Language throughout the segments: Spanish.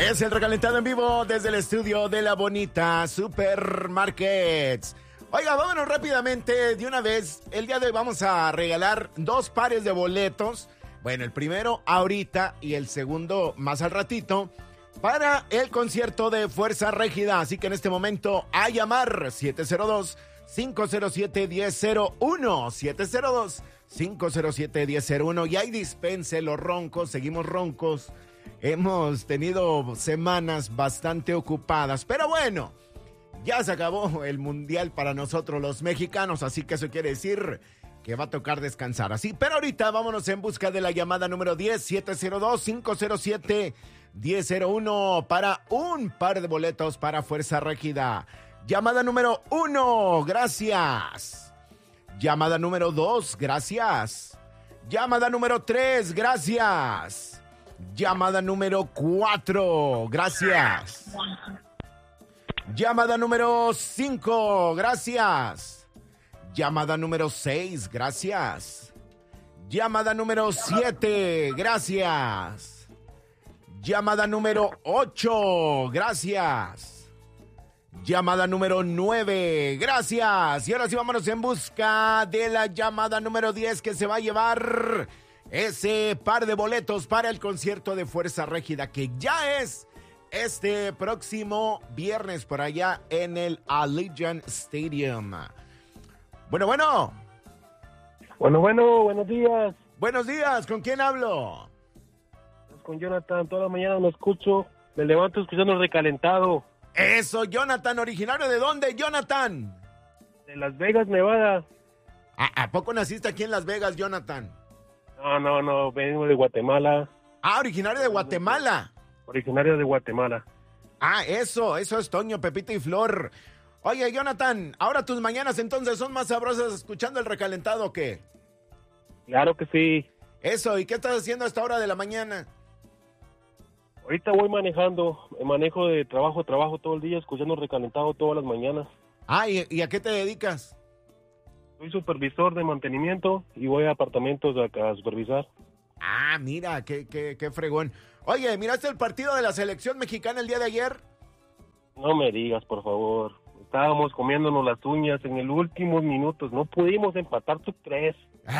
Es el recalentado en vivo desde el estudio de La Bonita Supermarkets. Oiga, vámonos rápidamente de una vez. El día de hoy vamos a regalar 2 pares de boletos. Bueno, el primero ahorita y el segundo más al ratito para el concierto de Fuerza Régida. Así que en este momento a llamar 702-507-1001. 702-507-1001. Y ahí dispense los roncos, seguimos roncos. Hemos tenido semanas bastante ocupadas, pero bueno, ya se acabó el mundial para nosotros los mexicanos, así que eso quiere decir que va a tocar descansar. Así, pero ahorita vámonos en busca de la llamada número 10, 702-507-1001 para un par de boletos para Fuerza Régida. Llamada número 1, gracias. Llamada número 2, gracias. Llamada número 3, gracias. Llamada número 4, gracias. Llamada número 5, gracias. Llamada número 6, gracias. Llamada número 7, gracias. Llamada número 8, gracias. Llamada número 9, gracias. Y ahora sí vámonos en busca de la llamada número 10 que se va a llevar ese par de boletos para el concierto de Fuerza Régida, que ya es este próximo viernes por allá en el Allegiant Stadium. Bueno, buenos días. Buenos días, ¿con quién hablo? Con Jonathan, toda la mañana lo escucho, me levanto escuchando el recalentado. Eso, Jonathan, ¿originario de dónde, Jonathan? De Las Vegas, Nevada. ¿A poco naciste aquí en Las Vegas, Jonathan? No, vengo de Guatemala. Originario de Guatemala. Originario de Guatemala. Eso es Toño, Pepito y Flor. Oye, Jonathan, ¿ahora tus mañanas entonces son más sabrosas escuchando el recalentado o qué? Claro que sí. Eso, ¿y qué estás haciendo a esta hora de la mañana? Ahorita voy manejando, manejo de trabajo todo el día, escuchando el recalentado todas las mañanas. ¿Y a qué te dedicas? Soy supervisor de mantenimiento y voy a apartamentos a supervisar. Mira, qué fregón. Oye, ¿miraste el partido de la selección mexicana el día de ayer? No me digas, por favor. Estábamos comiéndonos las uñas en el últimos minutos. No pudimos empatar, ¿tú crees?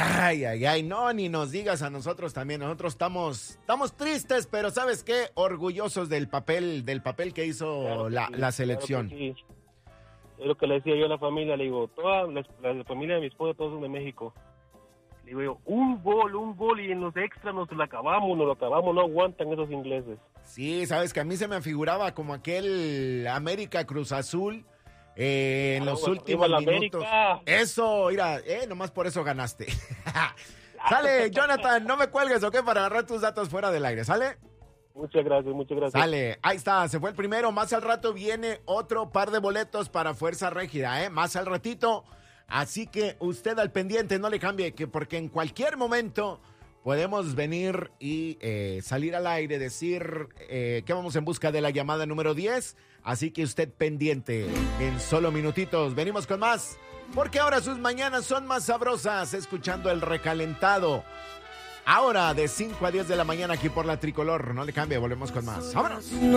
No, ni nos digas a nosotros también. Nosotros estamos tristes, pero ¿sabes qué? Orgullosos del papel que hizo claro la selección. Claro sí. Es lo que le decía yo a la familia, le digo, toda la familia de mi esposa, todos son de México. Le digo yo, un gol, y en los extras nos lo acabamos, no aguantan esos ingleses. Sí, sabes que a mí se me figuraba como aquel América Cruz Azul en los últimos minutos. América. Eso, mira, nomás por eso ganaste. Sale, Jonathan, no me cuelgues, ¿ok? Para agarrar tus datos fuera del aire, ¿sale? Muchas gracias. Sale, ahí está, se fue el primero. Más al rato viene otro par de boletos para Fuerza Régida, más al ratito. Así que usted al pendiente, no le cambie, porque en cualquier momento podemos venir y salir al aire, decir que vamos en busca de la llamada número 10. Así que usted pendiente, en solo minutitos venimos con más, porque ahora sus mañanas son más sabrosas, escuchando el recalentado. Ahora de 5 a 10 de la mañana aquí por la Tricolor. No le cambie, volvemos con más. ¡Vámonos!